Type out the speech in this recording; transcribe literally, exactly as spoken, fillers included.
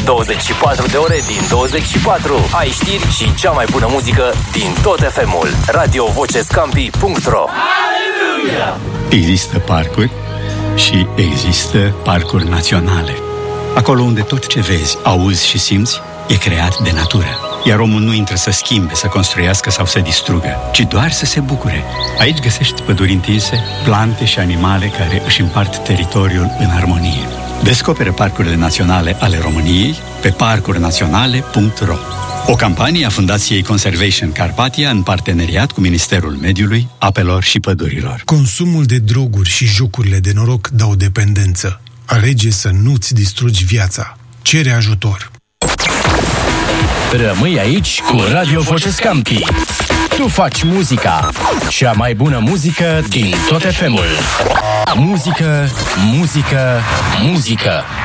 douăzeci și patru de ore din douăzeci și patru. Ai știri și cea mai bună muzică din tot F M-ul. radio voce scampi punct ro. Există parcuri și există parcuri naționale. Acolo unde tot ce vezi, auzi și simți e creat de natură. Iar omul nu intră să schimbe, să construiască sau să distrugă, ci doar să se bucure. Aici găsești păduri întinse, plante și animale care își împart teritoriul în armonie. Descoperă parcurile naționale ale României pe parcuri naționale punct ro. O campanie a Fundației Conservation Carpathia în parteneriat cu Ministerul Mediului, Apelor și Pădurilor. Consumul de droguri și jocurile de noroc dau dependență. Alege să nu-ți distrugi viața. Cere ajutor. Rămâi aici cu Radio Voce Scampi. Tu faci muzica, cea mai bună muzică din tot F M-ul. Muzică, muzică, muzică.